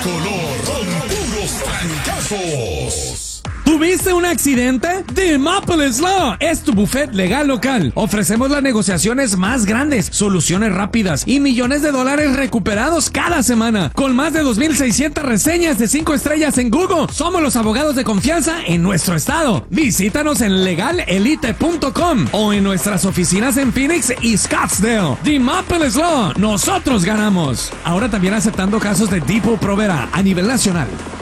color con puros trancazos. ¿Tuviste un accidente? Demopolis Law es tu buffet legal local. Ofrecemos las negociaciones más grandes, soluciones rápidas y millones de dólares recuperados cada semana. Con más de 2,600 reseñas de 5 estrellas en Google, somos los abogados de confianza en nuestro estado. Visítanos en legalelite.com o en nuestras oficinas en Phoenix y Scottsdale. Demopolis Law, nosotros ganamos. Ahora también aceptando casos de tipo Provera a nivel nacional.